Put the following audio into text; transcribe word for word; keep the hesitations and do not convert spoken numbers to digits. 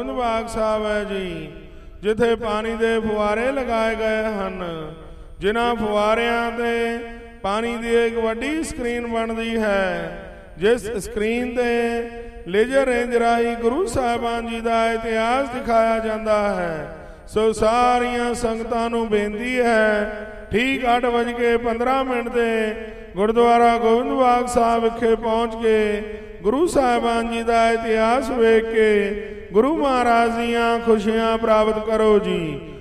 ਬਾਗ ਸਾਹਿਬ ਹੈ ਜੀ, ਜਿੱਥੇ ਪਾਣੀ ਦੇ ਫੁਆਰੇ ਲਗਾਏ ਗਏ ਹਨ। ਜਿਨ੍ਹਾਂ ਫੁਆਰਿਆਂ ਤੇ ਪਾਣੀ ਦੀ ਇੱਕ ਵੱਡੀ ਸਕਰੀਨ ਬਣਦੀ ਹੈ, ਜਿਸ ਸਕਰੀਨ ਤੇ ਲੇਜ਼ਰ ਰੇਂਜ ਰਾਹੀਂ ਗੁਰੂ ਸਾਹਿਬਾਨ ਜੀ ਦਾ ਇਤਿਹਾਸ ਦਿਖਾਇਆ ਜਾਂਦਾ ਹੈ। ਸੋ ਸਾਰੀਆਂ ਸੰਗਤਾਂ ਨੂੰ ਬੇਨਤੀ ਹੈ, ਠੀਕ ਅੱਠ ਵੱਜ ਕੇ ਪੰਦਰਾਂ ਮਿੰਟ ਤੇ ਗੁਰਦੁਆਰਾ ਗੋਬਿੰਦ ਬਾਗ ਸਾਹਿਬ ਵਿਖੇ ਪਹੁੰਚ ਕੇ ਗੁਰੂ ਸਾਹਿਬਾਨ ਜੀ ਦਾ ਇਤਿਹਾਸ ਵੇਖ ਕੇ ਗੁਰੂ ਮਹਾਰਾਜ ਦੀਆਂ ਖੁਸ਼ੀਆਂ ਪ੍ਰਾਪਤ ਕਰੋ ਜੀ।